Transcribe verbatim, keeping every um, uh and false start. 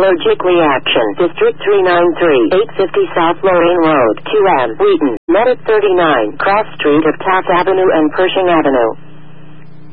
Allergic reaction. District three ninety-three, eight fifty South Lorraine Road, two M, Wheaton. Medic thirty-nine, Cross Street of Taft Avenue and Pershing Avenue.